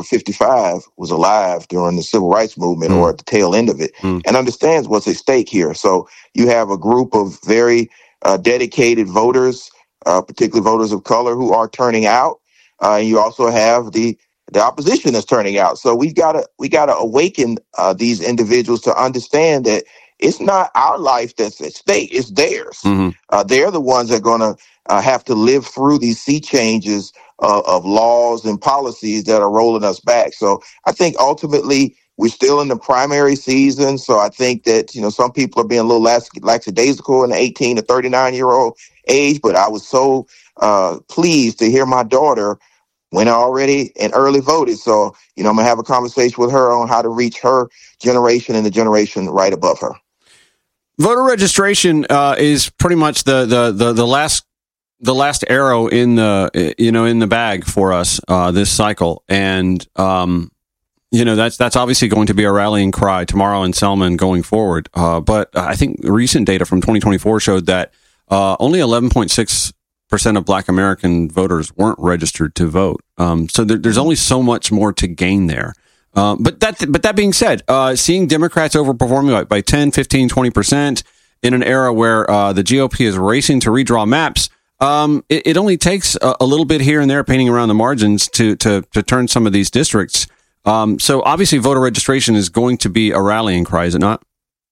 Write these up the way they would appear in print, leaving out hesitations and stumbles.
55 was alive during the civil rights movement or at the tail end of it and understands what's at stake here. So you have a group of very dedicated voters, particularly voters of color, who are turning out. And you also have the opposition that's turning out. So we gotta awaken these individuals to understand that it's not our life that's at stake; it's theirs. They're the ones that are going to have to live through these sea changes of laws and policies that are rolling us back. So I think ultimately we're still in the primary season. So I think that, some people are being a little lackadaisical in the 18 to 39-year-old age. But I was so pleased to hear my daughter went already and early voted. So, I'm going to have a conversation with her on how to reach her generation and the generation right above her. Voter registration is pretty much the last arrow in the bag for us this cycle, and that's obviously going to be a rallying cry tomorrow in Selma and going forward. But I think recent data from 2024 showed that only 11.6% of Black American voters weren't registered to vote. So there's only so much more to gain there. But that being said, seeing Democrats overperforming by 10, 15, 20% in an era where the GOP is racing to redraw maps, it only takes a little bit here and there painting around the margins to turn some of these districts. So obviously voter registration is going to be a rallying cry, is it not?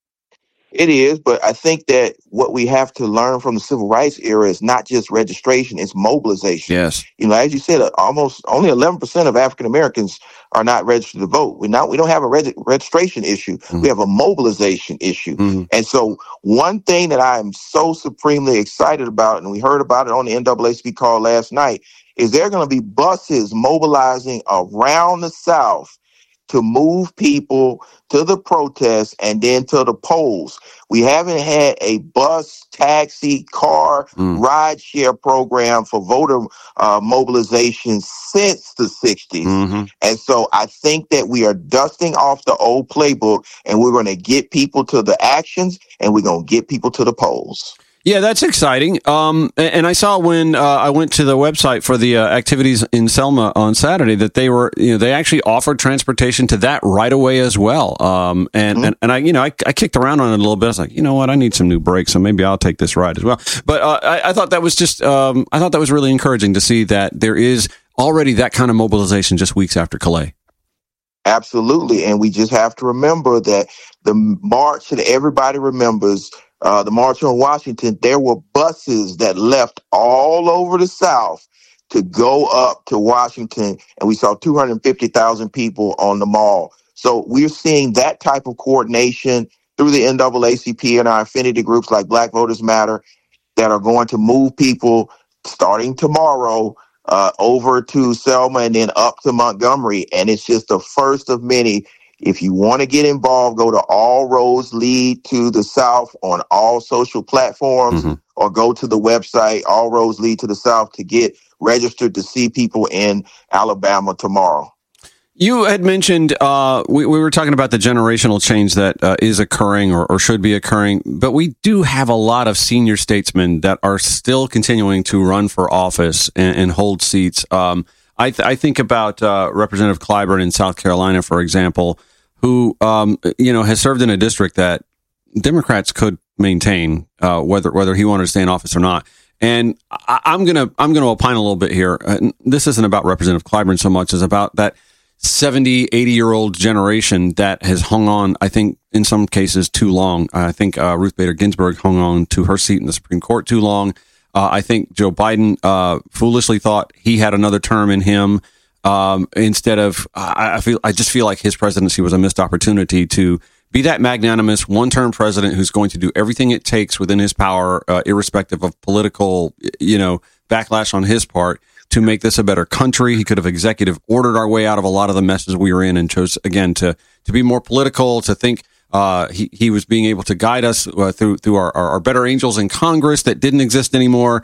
It is, but I think that what we have to learn from the civil rights era is not just registration, it's mobilization. Yes. As you said, almost only 11% of African Americans are not registered to vote. We don't have a registration issue. We have a mobilization issue. And so one thing that I am so supremely excited about, and we heard about it on the NAACP call last night, is there are going to be buses mobilizing around the South to move people to the protests and then to the polls. We haven't had a bus, taxi, car, ride share program for voter mobilization since the 60s. And so I think that we are dusting off the old playbook, and we're going to get people to the actions, and we're going to get people to the polls. Yeah, that's exciting. And I saw when I went to the website for the activities in Selma on Saturday that they actually offered transportation to that right away as well. And I kicked around on it a little bit. I was like, you know what, I need some new brakes, so maybe I'll take this ride as well. But I thought that was I thought that was really encouraging to see that there is already that kind of mobilization just weeks after Calais. Absolutely, and we just have to remember that the march that everybody remembers. The March on Washington, there were buses that left all over the South to go up to Washington, and we saw 250,000 people on the mall. So we're seeing that type of coordination through the NAACP and our affinity groups like Black Voters Matter that are going to move people starting tomorrow over to Selma and then up to Montgomery. And it's just the first of many. If you want to get involved, go to All Roads Lead to the South on all social platforms, or go to the website, All Roads Lead to the South, to get registered to see people in Alabama tomorrow. You had mentioned, we were talking about the generational change that is occurring or should be occurring, but we do have a lot of senior statesmen that are still continuing to run for office and hold seats. I think about Representative Clyburn in South Carolina, for example, who has served in a district that Democrats could maintain, whether he wanted to stay in office or not. And I'm gonna opine a little bit here. This isn't about Representative Clyburn so much as about that 70, 80-year-old generation that has hung on, I think, in some cases too long. I think Ruth Bader Ginsburg hung on to her seat in the Supreme Court too long. I think Joe Biden foolishly thought he had another term in him. Instead of, I just feel like his presidency was a missed opportunity to be that magnanimous one-term president who's going to do everything it takes within his power, irrespective of political, backlash on his part, to make this a better country. He could have executive ordered our way out of a lot of the messes we were in, and chose again to be more political, to think he was being able to guide us through our better angels in Congress that didn't exist anymore.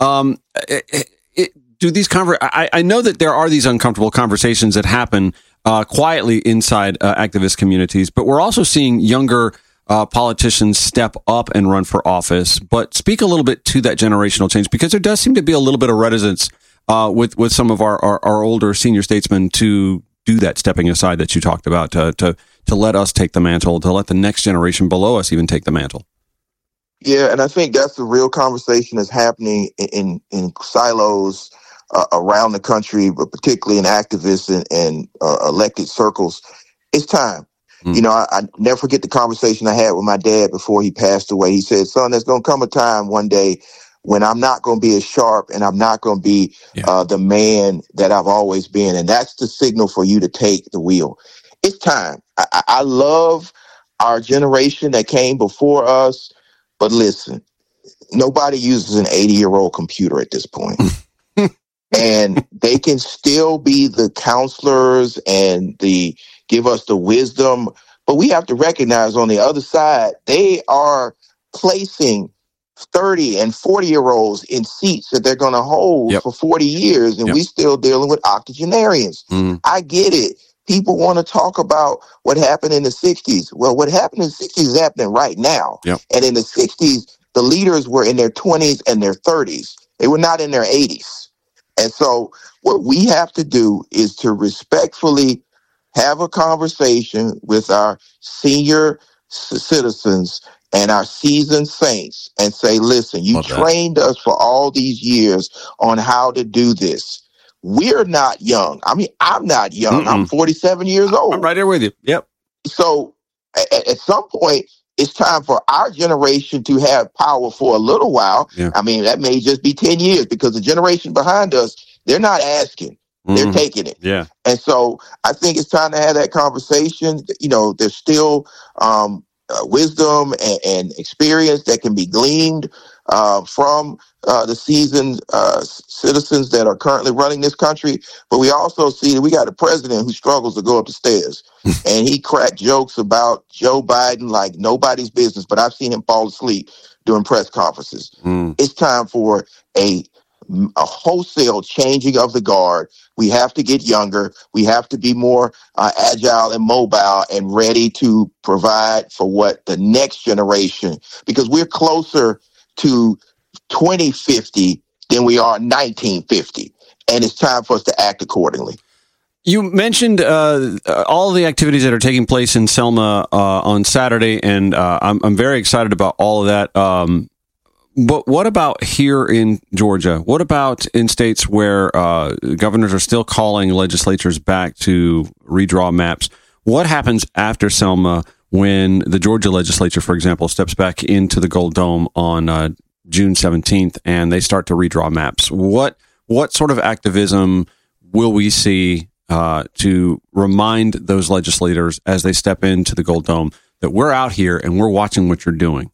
I know that there are these uncomfortable conversations that happen quietly inside activist communities, but we're also seeing younger politicians step up and run for office. But speak a little bit to that generational change, because there does seem to be a little bit of reticence with some of our older senior statesmen to do that stepping aside that you talked about, to let us take the mantle, to let the next generation below us even take the mantle? Yeah, and I think that's the real conversation that's happening in silos around the country, but particularly in activists and elected circles. It's time. You know, I never forget the conversation I had with my dad before he passed away. He said, son, there's going to come a time one day when I'm not going to be as sharp and I'm not going to be the man that I've always been. And that's the signal for you to take the wheel. It's time. I love our generation that came before us, but listen, nobody uses an 80-year-old computer at this point. And they can still be the counselors and give us the wisdom. But we have to recognize on the other side, they are placing 30 and 40-year-olds in seats that they're going to hold for 40 years. And we still dealing with octogenarians. I get it. People want to talk about what happened in the 60s. Well, what happened in the 60s is happening right now. And in the 60s, the leaders were in their 20s and their 30s. They were not in their 80s. And so what we have to do is to respectfully have a conversation with our senior citizens and our seasoned saints and say, listen, you trained us for all these years on how to do this. We're not young. I mean, I'm not young. I'm 47 years old. I'm right there with you. Yep. So at some point, it's time for our generation to have power for a little while. I mean, that may just be 10 years because the generation behind us, they're not asking. They're taking it. And so I think it's time to have that conversation. You know, there's still wisdom and experience that can be gleaned from the seasoned citizens that are currently running this country. But we also see that we got a president who struggles to go up the stairs. And he cracked jokes about Joe Biden like nobody's business. But I've seen him fall asleep during press conferences. It's time for a wholesale changing of the guard. We have to get younger. We have to be more agile and mobile and ready to provide for what the next generation, because we're closer to 2050 than we are 1950. And it's time for us to act accordingly. You mentioned all the activities that are taking place in Selma on Saturday, and I'm very excited about all of that. But what about here in Georgia? What about in states where governors are still calling legislatures back to redraw maps? What happens after Selma when the Georgia legislature, for example, steps back into the Gold Dome on June 17th and they start to redraw maps? What sort of activism will we see to remind those legislators as they step into the Gold Dome that we're out here and we're watching what you're doing?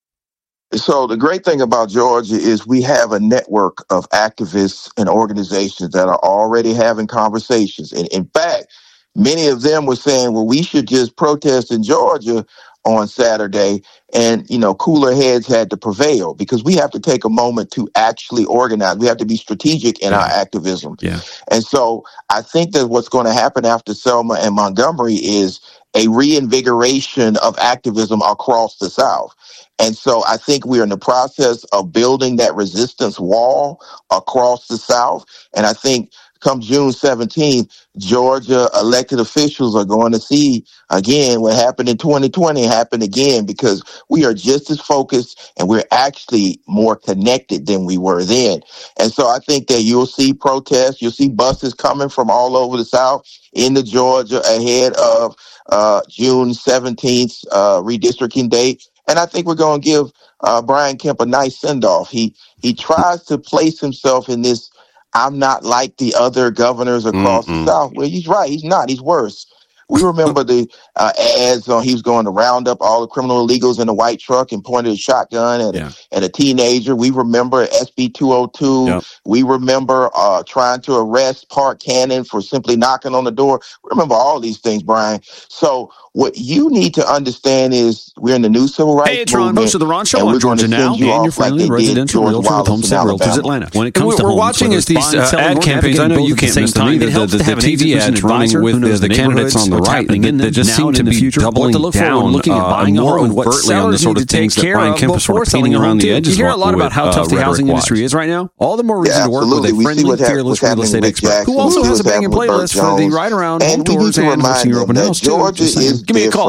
So the great thing about Georgia is we have a network of activists and organizations that are already having conversations. And in fact, many of them were saying, well, we should just protest in Georgia on Saturday. And, you know, cooler heads had to prevail because we have to take a moment to actually organize. We have to be strategic in our activism. And so I think that what's going to happen after Selma and Montgomery is a reinvigoration of activism across the South. And so I think we're in the process of building that resistance wall across the South. And I think come June 17th, Georgia elected officials are going to see again what happened in 2020 happen again, because we are just as focused and we're actually more connected than we were then. And so I think that you'll see protests, you'll see buses coming from all over the South into Georgia ahead of June 17th redistricting date. And I think we're going to give Brian Kemp a nice send-off. He tries to place himself in this, I'm not like the other governors across the South. Well, he's right. He's not. He's worse. We remember the ads on he was going to round up all the criminal illegals in a white truck and pointed a shotgun at a teenager. We remember SB 202. We remember trying to arrest Park Cannon for simply knocking on the door. We remember all these things, Brian. So what you need to understand is we're in the new civil rights movement. Hey, Ron, host of the Ron Show on Georgia Now and your friendly residential realtor with Homestead Realtors Atlanta. When it comes to we're watching is these ad campaigns. I know you can't miss them either. The TV ads running with the candidates on the right that just seem to be doubling down looking at buying more overtly on the sort of things that Brian Kemp is sort of painting around the edges. You hear a lot about how tough the housing industry is right now. All the more reason to work with a friendly, fearless real estate expert who also has a banging playlist for the ride around home tours and hosting your open house too. Give me a call,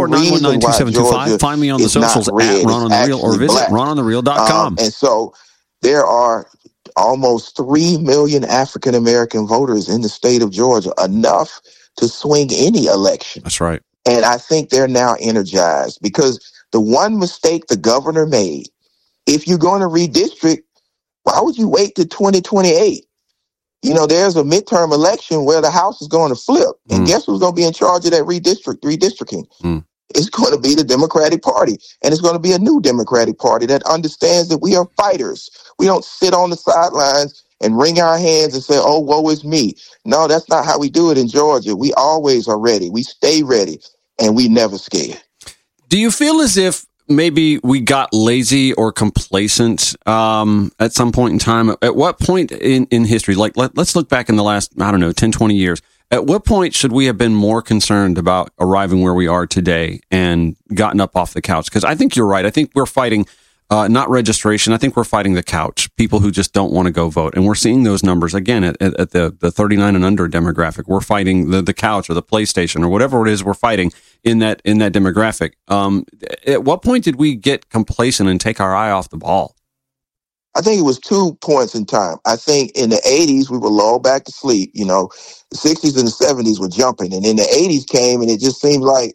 449192725. Find me on the socials at Ron on the Real or visit rononthereal.com. And so there are almost 3 million African American voters in the state of Georgia, enough to swing any election. That's right. And I think they're now energized because the one mistake the governor made, if you're going to redistrict, why would you wait to 2028? You know, there's a midterm election where the House is going to flip. And guess who's going to be in charge of that redistricting? It's going to be the Democratic Party. And it's going to be a new Democratic Party that understands that we are fighters. We don't sit on the sidelines and wring our hands and say, oh, woe is me. No, that's not how we do it in Georgia. We always are ready. We stay ready, and we never scared. Do you feel as if maybe we got lazy or complacent at some point in time? At what point in history, like let's look back in the last, 10, 20 years, at what point should we have been more concerned about arriving where we are today and gotten up off the couch? Because I think you're right. I think we're fighting not registration. I think we're fighting the couch, people who just don't want to go vote. And we're seeing those numbers again at the 39 and under demographic. We're fighting the couch or the PlayStation or whatever it is we're fighting in that demographic. At what point did we get complacent and take our eye off the ball? I think it was 2 points in time. I think in the 80s, we were lulled back to sleep. You know, the 60s and the 70s were jumping. And then the 80s came and it just seemed like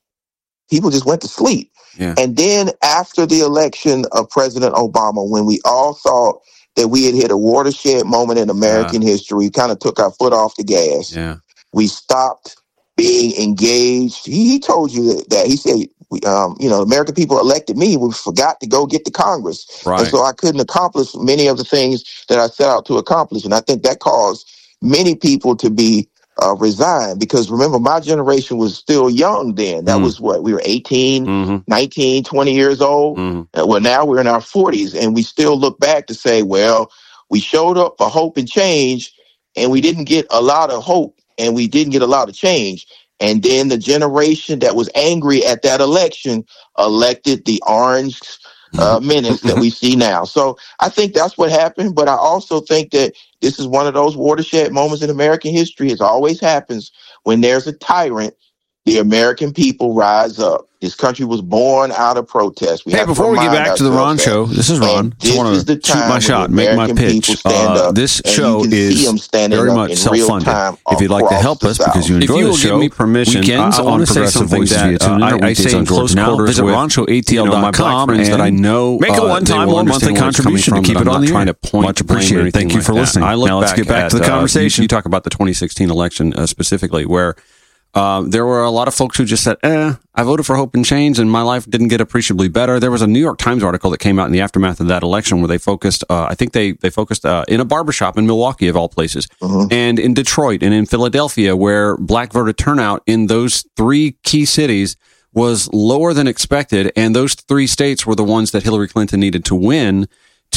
people just went to sleep. Yeah. And then after the election of President Obama, when we all thought that we had hit a watershed moment in American history, we kind of took our foot off the gas. Yeah. We stopped being engaged. He told you that. He said, American people elected me. We forgot to go get to Congress. Right. And so I couldn't accomplish many of the things that I set out to accomplish. And I think that caused many people to be resigned, because remember, my generation was still young then. That was what, we were 18, 19, 20 years old. Well, now we're in our 40s, and we still look back to say, well, we showed up for hope and change, and we didn't get a lot of hope, and we didn't get a lot of change. And then the generation that was angry at that election elected the orange menace that we see now. So I think that's what happened. But I also think that this is one of those watershed moments in American history. It always happens when there's a tyrant. The American people rise up. This country was born out of protest. Hey, before we get back to the Ron Show, this is Ron. Just want to shoot my shot, make my pitch. This show is very much self-funded. If you'd like to help us because you enjoy the show, give me permission, weekends, I want to say something that I say in close quarters. Visit RonShowATL.com and that I know make a one-time or monthly contribution to keep it on the air. Much appreciated. Thank you for listening. Now let's get back to the conversation. You talk about the 2016 election specifically, where there were a lot of folks who just said, I voted for hope and change and my life didn't get appreciably better. There was a New York Times article that came out in the aftermath of that election where they focused, I think they focused in a barbershop in Milwaukee, of all places, and in Detroit and in Philadelphia, where black voter turnout in those 3 key cities was lower than expected. And those 3 states were the ones that Hillary Clinton needed to win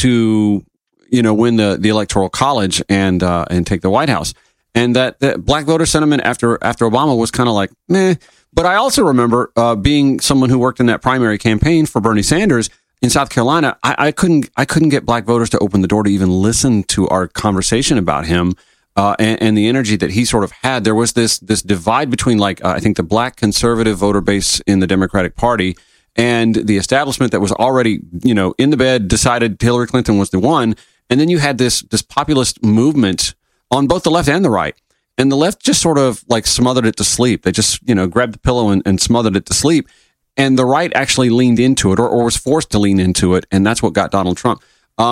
to, win the Electoral College and take the White House. And that black voter sentiment after Obama was kind of like, meh. But I also remember being someone who worked in that primary campaign for Bernie Sanders in South Carolina. I couldn't get black voters to open the door to even listen to our conversation about him and the energy that he sort of had. There was this divide between, I think, the black conservative voter base in the Democratic Party and the establishment that was already, in the bed, decided Hillary Clinton was the one. And then you had this populist movement on both the left and the right. And the left just sort of smothered it to sleep. They just, grabbed the pillow and smothered it to sleep. And the right actually leaned into it or was forced to lean into it. And that's what got Donald Trump. I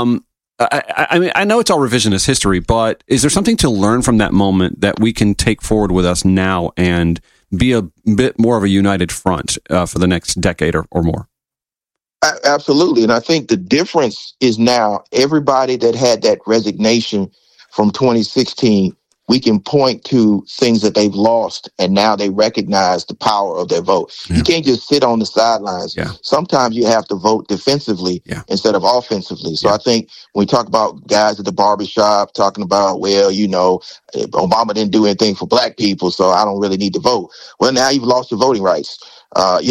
mean, I know it's all revisionist history, but is there something to learn from that moment that we can take forward with us now and be a bit more of a united front for the next decade or more? Absolutely. And I think the difference is now everybody that had that resignation from 2016 we can point to things that they've lost, and now they recognize the power of their vote. Yeah. You can't just sit on the sidelines. Yeah. Sometimes you have to vote defensively instead of offensively. So I think when we talk about guys at the barbershop talking about, well, Obama didn't do anything for black people, so I don't really need to vote. Well, now you've lost your voting rights. You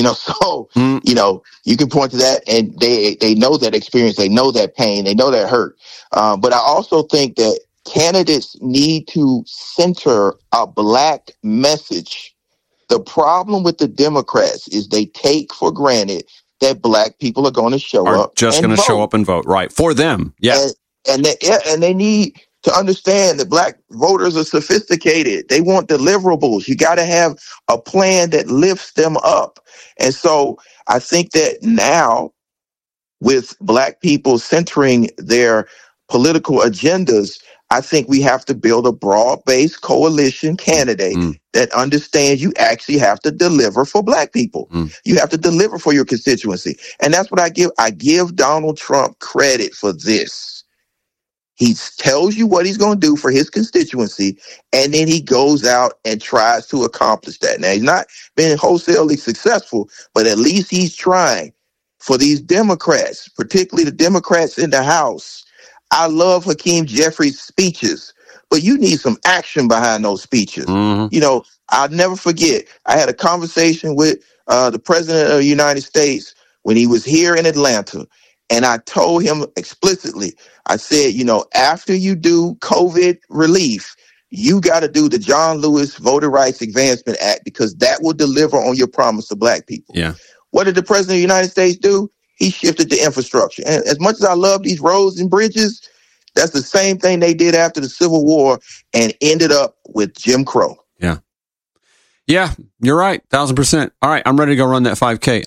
can point to that, and they know that experience, they know that pain, they know that hurt. But I also think that candidates need to center a black message. The problem with the Democrats is they take for granted that black people are going to show up. Just going to show up and vote, right? For them, yeah. And they need to understand that black voters are sophisticated. They want deliverables. You got to have a plan that lifts them up. And so I think that now, with black people centering their political agendas, I think we have to build a broad-based coalition candidate that understands you actually have to deliver for black people. You have to deliver for your constituency. And that's what I give. I give Donald Trump credit for this. He tells you what he's going to do for his constituency, and then he goes out and tries to accomplish that. Now, he's not been wholesale successful, but at least he's trying. For these Democrats, particularly the Democrats in the House, I love Hakeem Jeffries' speeches, but you need some action behind those speeches. I'll never forget, I had a conversation with the President of the United States when he was here in Atlanta, and I told him explicitly, I said, after you do COVID relief, you got to do the John Lewis Voter Rights Advancement Act, because that will deliver on your promise to black people. Yeah. What did the President of the United States do? He shifted the infrastructure. And as much as I love these roads and bridges, that's the same thing they did after the Civil War and ended up with Jim Crow. Yeah. Yeah, you're right. 1,000%. All right, I'm ready to go run that 5K.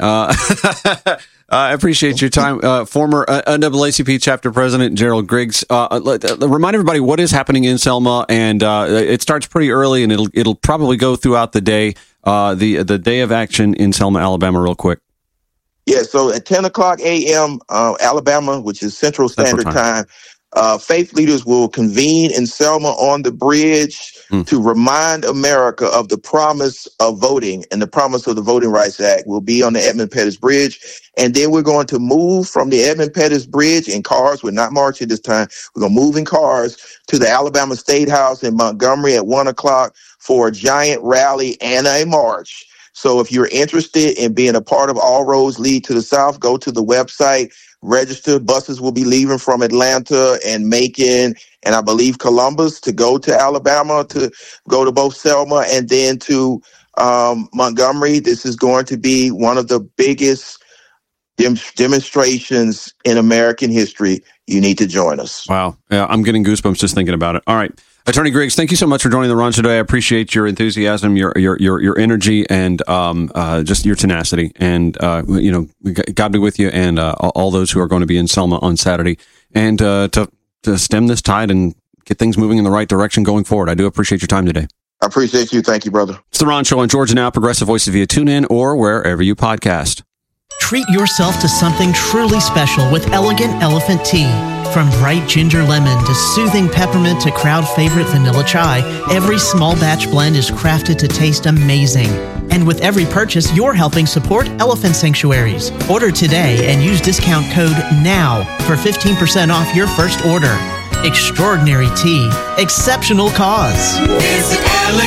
I appreciate your time. Former NAACP chapter president Gerald Griggs. Remind everybody what is happening in Selma, and it starts pretty early, and it'll probably go throughout the day. The day of action in Selma, Alabama, real quick. Yeah, so at 10 o'clock a.m. Alabama, which is Central Standard Time, faith leaders will convene in Selma on the bridge to remind America of the promise of voting, and the promise of the Voting Rights Act will be on the Edmund Pettus Bridge. And then we're going to move from the Edmund Pettus Bridge in cars. We're not marching this time. We're going to move in cars to the Alabama State House in Montgomery at 1 o'clock for a giant rally and a march. So if you're interested in being a part of All Roads Lead to the South, go to the website, register. Buses will be leaving from Atlanta and Macon and I believe Columbus to go to Alabama, to go to both Selma and then to Montgomery. This is going to be one of the biggest demonstrations in American history. You need to join us. Wow. Yeah, I'm getting goosebumps just thinking about it. All right. Attorney Griggs, thank you so much for joining the Ron today. I appreciate your enthusiasm, your energy, and just your tenacity. And God be with you, and all those who are going to be in Selma on Saturday, and to stem this tide and get things moving in the right direction going forward. I do appreciate your time today. I appreciate you. Thank you, brother. It's the Ron Show on Georgia Now, Progressive Voices via TuneIn or wherever you podcast. Treat yourself to something truly special with Elegant Elephant Tea. From bright ginger lemon to soothing peppermint to crowd favorite vanilla chai, every small batch blend is crafted to taste amazing. And with every purchase, you're helping support elephant sanctuaries. Order today and use discount code NOW for 15% off your first order. Extraordinary tea, exceptional cause. Visit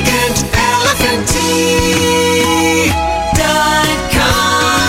ElegantElephantTea.com.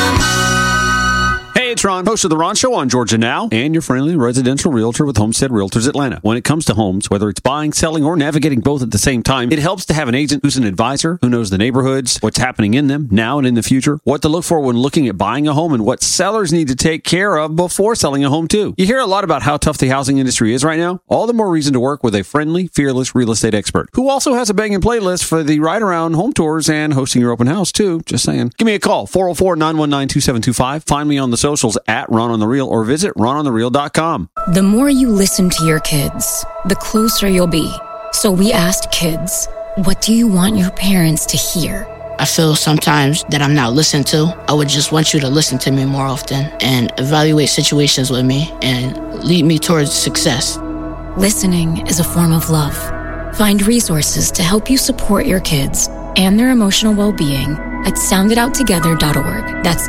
Hey, it's Ron, host of The Ron Show on Georgia Now, and your friendly residential realtor with Homestead Realtors Atlanta. When it comes to homes, whether it's buying, selling, or navigating both at the same time, it helps to have an agent who's an advisor, who knows the neighborhoods, what's happening in them, now and in the future, what to look for when looking at buying a home, and what sellers need to take care of before selling a home, too. You hear a lot about how tough the housing industry is right now. All the more reason to work with a friendly, fearless real estate expert, who also has a banging playlist for the ride-around home tours and hosting your open house, too. Just saying. Give me a call, 404-919-2725. Find me on the socials at Ron on the Real, or visit rononthereal.com. The more you listen to your kids, the closer you'll be. So we asked kids, what do you want your parents to hear? I feel sometimes that I'm not listened to. I would just want you to listen to me more often and evaluate situations with me and lead me towards success. Listening is a form of love. Find resources to help you support your kids and their emotional well-being at sounditouttogether.org. That's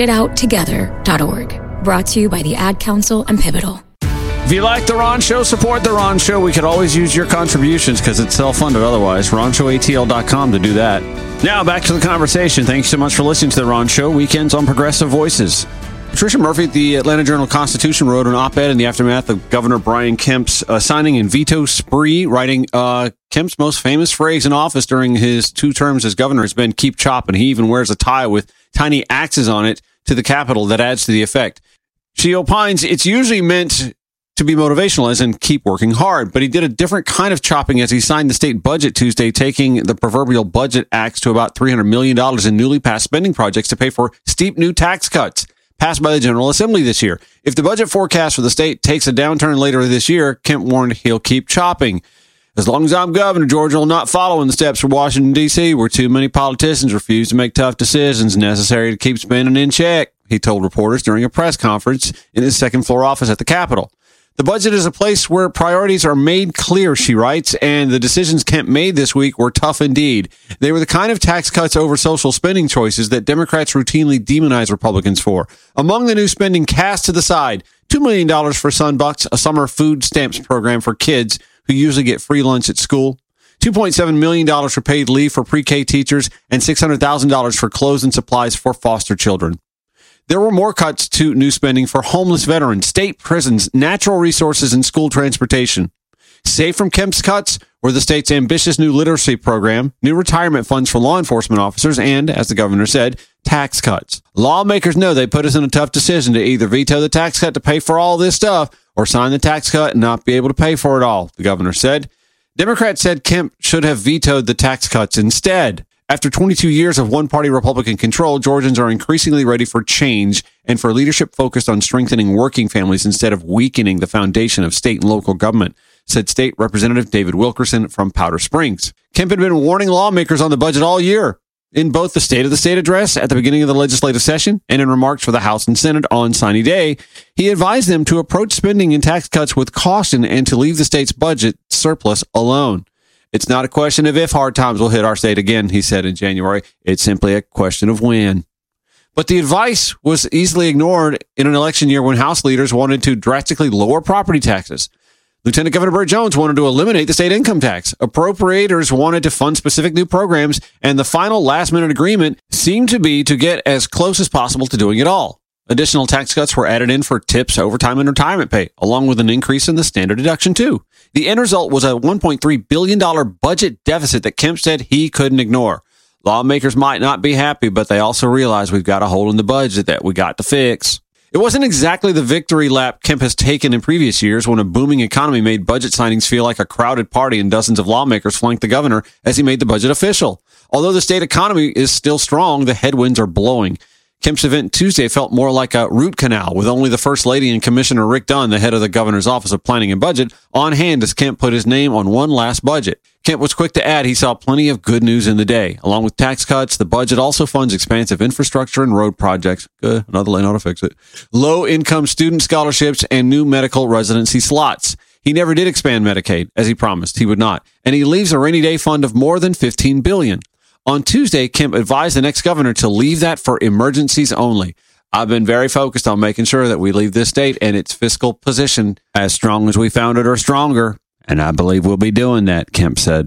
sounditouttogether.org. Brought to you by the Ad Council and Pivotal. If you like The Ron Show, support The Ron Show. We could always use your contributions because it's self-funded otherwise. RonShowATL.com to do that. Now, back to the conversation. Thanks so much for listening to The Ron Show. Weekends on Progressive Voices. Patricia Murphy at the Atlanta Journal-Constitution wrote an op-ed in the aftermath of Governor Brian Kemp's signing and veto spree, writing Kemp's most famous phrase in office during his 2 terms as governor has been, keep chopping. He even wears a tie with tiny axes on it to the Capitol that adds to the effect. She opines it's usually meant to be motivational, as in keep working hard. But he did a different kind of chopping as he signed the state budget Tuesday, taking the proverbial budget axe to about $300 million in newly passed spending projects to pay for steep new tax cuts passed by the General Assembly this year. If the budget forecast for the state takes a downturn later this year, Kemp warned he'll keep chopping. As long as I'm governor, Georgia will not follow in the steps of Washington, D.C., where too many politicians refuse to make tough decisions necessary to keep spending in check, he told reporters during a press conference in his second-floor office at the Capitol. The budget is a place where priorities are made clear, she writes, and the decisions Kemp made this week were tough indeed. They were the kind of tax cuts over social spending choices that Democrats routinely demonize Republicans for. Among the new spending cast to the side, $2 million for Sunbucks, a summer food stamps program for kids who usually get free lunch at school, $2.7 million for paid leave for pre-K teachers, and $600,000 for clothes and supplies for foster children. There were more cuts to new spending for homeless veterans, state prisons, natural resources, and school transportation. Safe from Kemp's cuts were the state's ambitious new literacy program, new retirement funds for law enforcement officers, and, as the governor said, tax cuts. Lawmakers know they put us in a tough decision to either veto the tax cut to pay for all this stuff or sign the tax cut and not be able to pay for it all, the governor said. Democrats said Kemp should have vetoed the tax cuts instead. After 22 years of one-party Republican control, Georgians are increasingly ready for change and for leadership focused on strengthening working families instead of weakening the foundation of state and local government, said State Representative David Wilkerson from Powder Springs. Kemp had been warning lawmakers on the budget all year, in both the State of the State address at the beginning of the legislative session and in remarks for the House and Senate on signing day. He advised them to approach spending and tax cuts with caution and to leave the state's budget surplus alone. It's not a question of if hard times will hit our state again, he said in January. It's simply a question of when. But the advice was easily ignored in an election year when House leaders wanted to drastically lower property taxes. Lieutenant Governor Burt Jones wanted to eliminate the state income tax. Appropriators wanted to fund specific new programs, and the final last-minute agreement seemed to be to get as close as possible to doing it all. Additional tax cuts were added in for tips, overtime, and retirement pay, along with an increase in the standard deduction, too. The end result was a $1.3 billion budget deficit that Kemp said he couldn't ignore. Lawmakers might not be happy, but they also realize we've got a hole in the budget that we got to fix. It wasn't exactly the victory lap Kemp has taken in previous years when a booming economy made budget signings feel like a crowded party and dozens of lawmakers flanked the governor as he made the budget official. Although the state economy is still strong, the headwinds are blowing. Kemp's event Tuesday felt more like a root canal, with only the First Lady and Commissioner Rick Dunn, the head of the governor's Office of Planning and Budget, on hand as Kemp put his name on one last budget. Kemp was quick to add he saw plenty of good news in the day. Along with tax cuts, the budget also funds expansive infrastructure and road projects. Good, another lane ought to fix it. Low-income student scholarships and new medical residency slots. He never did expand Medicaid, as he promised he would not. And he leaves a rainy day fund of more than $15 billion. On Tuesday, Kemp advised the next governor to leave that for emergencies only. I've been very focused on making sure that we leave this state and its fiscal position as strong as we found it or stronger. And I believe we'll be doing that, Kemp said.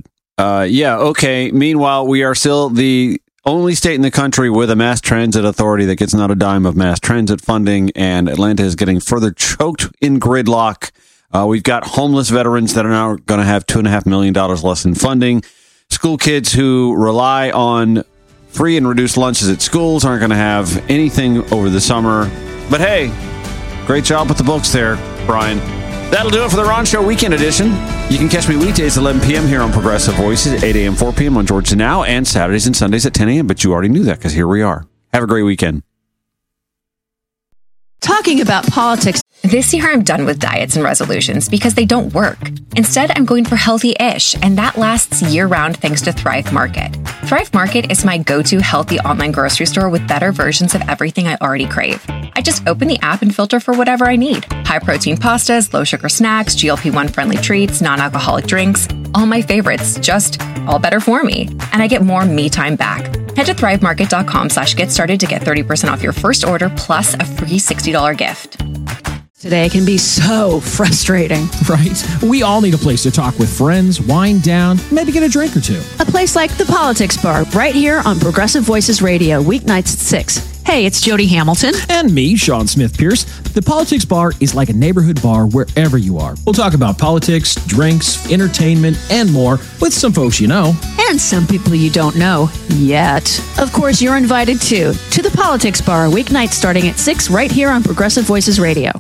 Okay. Meanwhile, we are still the only state in the country with a mass transit authority that gets not a dime of mass transit funding, and Atlanta is getting further choked in gridlock. We've got homeless veterans that are now going to have $2.5 million less in funding. School kids who rely on free and reduced lunches at schools aren't going to have anything over the summer. But hey, great job with the books there, Brian. That'll do it for the Ron Show Weekend Edition. You can catch me weekdays at 11 p.m. here on Progressive Voices, 8 a.m., 4 p.m. on Georgia Now, and Saturdays and Sundays at 10 a.m. But you already knew that because here we are. Have a great weekend. Talking about politics. This year, I'm done with diets and resolutions because they don't work. Instead, I'm going for healthy-ish, and that lasts year-round thanks to Thrive Market. Thrive Market is my go-to healthy online grocery store with better versions of everything I already crave. I just open the app and filter for whatever I need. High-protein pastas, low-sugar snacks, GLP-1 friendly treats, non-alcoholic drinks. all my favorites, just all better for me. And I get more me time back. Head to thrivemarket.com/get started to get 30% off your first order plus a free $60 gift. Today can be so frustrating. Right? We all need a place to talk with friends, wind down, maybe get a drink or two. A place like the Politics Bar, right here on Progressive Voices Radio, weeknights at 6. Hey, it's Jody Hamilton. And me, Sean Smith Pierce. The Politics Bar is like a neighborhood bar wherever you are. We'll talk about politics, drinks, entertainment, and more with some folks you know. And some people you don't know yet. Of course, you're invited too to the Politics Bar, weeknights starting at 6 right here on Progressive Voices Radio.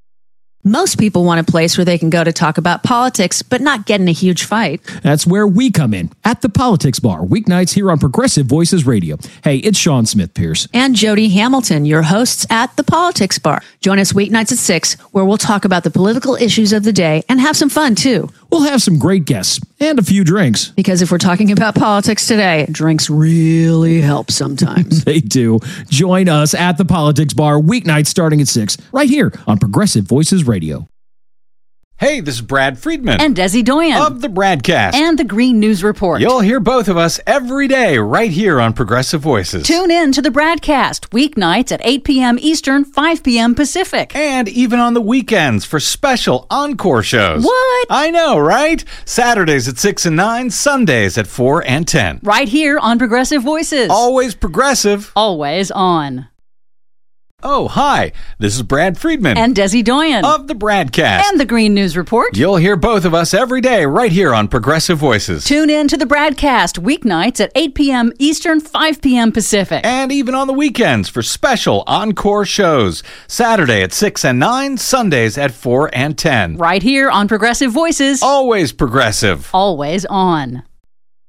Most people want a place where they can go to talk about politics, but not get in a huge fight. That's where we come in, at the Politics Bar, weeknights here on Progressive Voices Radio. Hey, it's Sean Smith Pierce. And Jody Hamilton, your hosts at the Politics Bar. Join us weeknights at 6, where we'll talk about the political issues of the day and have some fun, too. We'll have some great guests and a few drinks. Because if we're talking about politics today, drinks really help sometimes. They do. Join us at the Politics Bar, weeknights starting at 6, right here on Progressive Voices Radio. Hey, this is Brad Friedman. And Desi Doyen. Of the Bradcast. And the Green News Report. You'll hear both of us every day right here on Progressive Voices. Tune in to the Bradcast, weeknights at 8 p.m. Eastern, 5 p.m. Pacific. And even on the weekends for special encore shows. What? I know, right? Saturdays at 6 and 9, Sundays at 4 and 10. Right here on Progressive Voices. Always progressive. Always on. Oh, hi. This is Brad Friedman. And Desi Doyen. Of the Bradcast. And the Green News Report. You'll hear both of us every day right here on Progressive Voices. Tune in to the Bradcast, weeknights at 8 p.m. Eastern, 5 p.m. Pacific. And even on the weekends for special encore shows. Saturday at 6 and 9, Sundays at 4 and 10. Right here on Progressive Voices. Always progressive. Always on.